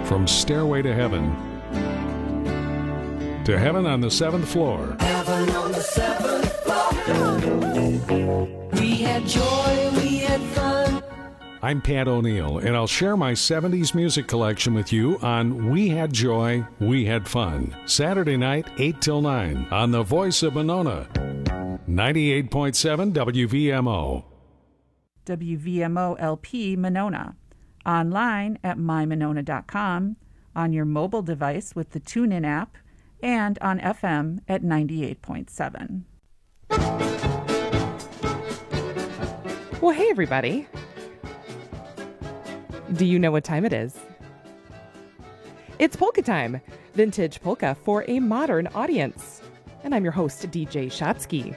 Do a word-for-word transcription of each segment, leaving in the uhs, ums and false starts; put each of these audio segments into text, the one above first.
From Stairway to Heaven to Heaven on the Seventh Floor. Heaven on the seventh floor. We had joy, we had fun. I'm Pat O'Neill, and I'll share my seventies music collection with you on We Had Joy, We Had Fun. Saturday night, eight till nine, on the Voice of Monona. ninety-eight point seven W V M O. W V M O L P Monona. Online at my monona dot com, on your mobile device with the TuneIn app, and on F M at ninety-eight point seven. Well, hey, everybody. Do you know what time it is? It's polka time, vintage polka for a modern audience. And I'm your host, D J Shotsky.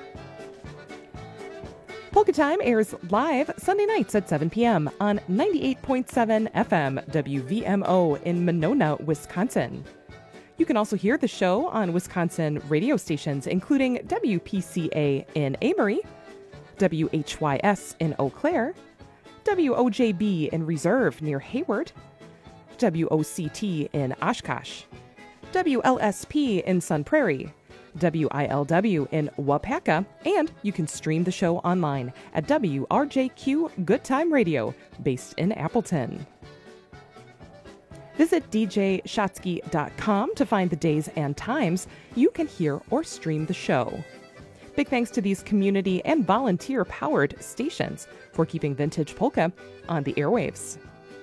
Polka Time airs live Sunday nights at seven p.m. on ninety-eight point seven F M W V M O in Monona, Wisconsin. You can also hear the show on Wisconsin radio stations, including W P C A in Amory, W H Y S in Eau Claire, W O J B in Reserve near Hayward, W O C T in Oshkosh, W L S P in Sun Prairie, W I L W in Wapaka, and you can stream the show online at W R J Q Good Time Radio, based in Appleton. Visit d j shotsky dot com to find the days and times you can hear or stream the show. Big thanks to these community and volunteer-powered stations for keeping vintage polka on the airwaves.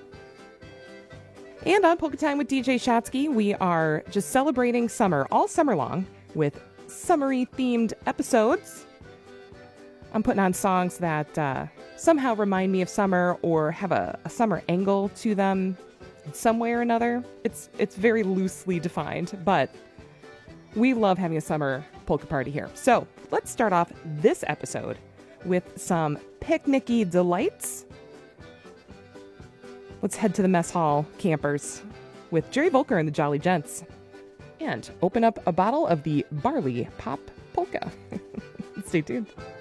And on Polka Time with D J Shotsky, we are just celebrating summer all summer long with summery-themed episodes. I'm putting on songs that uh, somehow remind me of summer or have a, a summer angle to them in some way or another. It's it's very loosely defined, but we love having a summer polka party here. So let's start off this episode with some picnicky delights. Let's head to the mess hall, campers, with Jerry Volker and the Jolly Gents, and open up a bottle of the Barley Pop Polka. Stay tuned.